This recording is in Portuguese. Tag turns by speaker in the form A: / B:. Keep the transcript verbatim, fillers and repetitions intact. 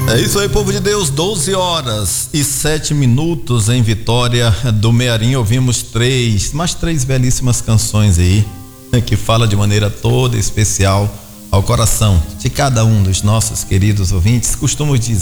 A: É isso aí, povo de Deus, doze horas e sete minutos em Vitória do Mearim. Ouvimos três, mais três belíssimas canções aí, que fala de maneira toda especial ao coração de cada um dos nossos queridos ouvintes. Costumo dizer